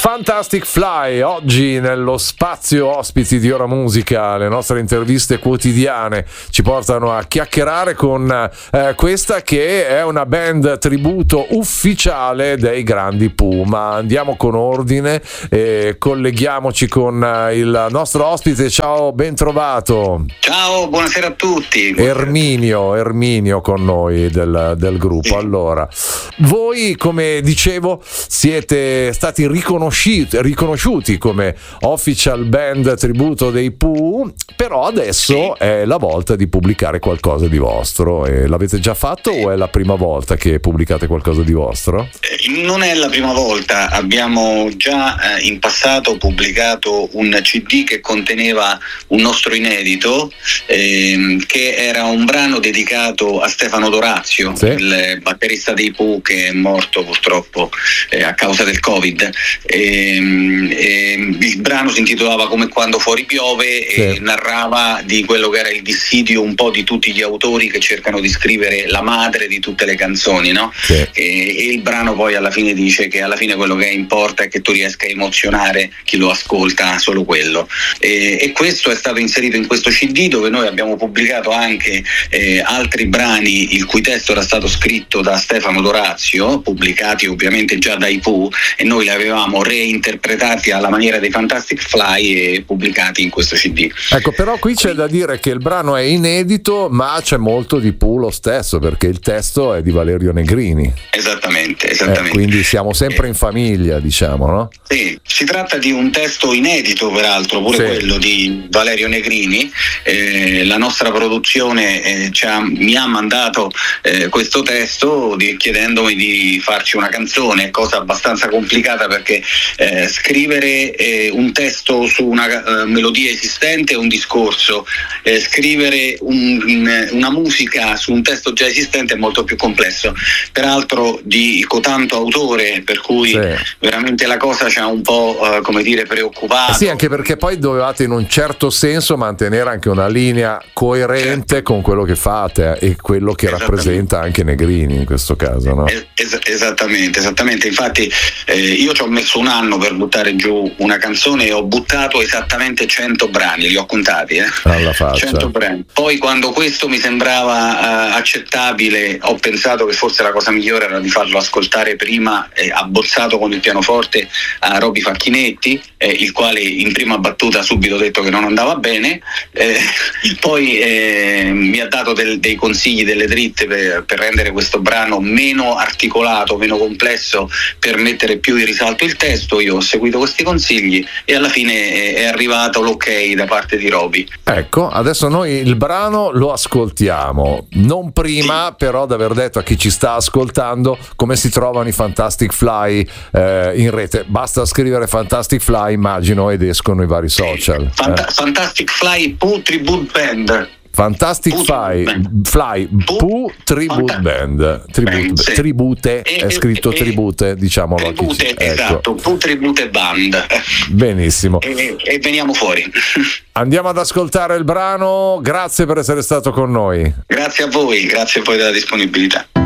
Fantastic Fly, oggi nello spazio ospiti di Ora Musica, le nostre interviste quotidiane ci portano a chiacchierare con questa che è una band tributo ufficiale dei grandi Pooh. Ma andiamo con ordine e colleghiamoci con il nostro ospite. Ciao, ben trovato. Ciao, buonasera a tutti. Erminio con noi del gruppo. Sì. Allora, voi, come dicevo, siete stati riconosciuti come official band tributo dei Pooh, però adesso è la volta di pubblicare qualcosa di vostro. E l'avete già fatto o è la prima volta che pubblicate qualcosa di vostro? Non è la prima volta, abbiamo già in passato pubblicato un CD che conteneva un nostro inedito, che era un brano dedicato a Stefano Dorazio, sì, il batterista dei Pooh, che è morto purtroppo a causa del Covid. Il brano si intitolava Come quando fuori piove, sì, e narrava di quello che era il dissidio un po' di tutti gli autori che cercano di scrivere la madre di tutte le canzoni, no? Sì. E il brano poi alla fine dice che alla fine quello che importa è che tu riesca a emozionare chi lo ascolta, solo quello. E questo è stato inserito in questo CD, dove noi abbiamo pubblicato anche altri brani il cui testo era stato scritto da Stefano Dorazio, pubblicati ovviamente già dai Pooh, e noi li avevamo reinterpretati alla maniera dei Fantastic Fly e pubblicati in questo CD. Ecco, però qui c'è da dire che il brano è inedito, ma c'è molto di Pooh lo stesso, perché il testo è di Valerio Negrini. Esattamente. Quindi siamo sempre in famiglia, diciamo, no? Sì, si tratta di un testo inedito, peraltro, pure sì, quello di Valerio Negrini. La nostra produzione mi ha mandato questo testo chiedendomi di farci una canzone, cosa abbastanza complicata, perché scrivere un testo su una melodia esistente è un discorso, scrivere una musica su un testo già esistente è molto più complesso, peraltro di cotanto autore, per cui sì, veramente la cosa ci ha un po' preoccupato. Sì, anche perché poi dovevate in un certo senso mantenere anche una linea coerente, certo, con quello che fate e quello che rappresenta anche Negrini in questo caso, no? Esattamente. Infatti io ci ho messo un anno per buttare giù una canzone e ho buttato esattamente 100 brani, li ho contati, alla faccia. 100 brani. Poi quando questo mi sembrava accettabile, ho pensato che forse la cosa migliore era di farlo ascoltare prima, abbozzato con il pianoforte, a Roby Facchinetti, il quale in prima battuta ha subito detto che non andava bene, poi mi ha dato dei consigli, delle dritte per rendere questo brano meno articolato, meno complesso, per mettere più in risalto il testo. Io ho seguito questi consigli e alla fine è arrivato l'ok da parte di Roby. Ecco, adesso noi il brano lo ascoltiamo, non prima, sì, però, di aver detto a chi ci sta ascoltando come si trovano i Fantastic Fly in rete. Basta scrivere Fantastic Fly, immagino, ed escono i vari social. Fantastic Fly Pooh Tribute Band. Fantastic Fly Pooh Tribute Band. Sì. Tribute, è scritto tribute, diciamolo. Tribute, esatto, ecco. Pooh Tribute Band. Benissimo. E veniamo fuori. Andiamo ad ascoltare il brano. Grazie per essere stato con noi. Grazie a voi della disponibilità.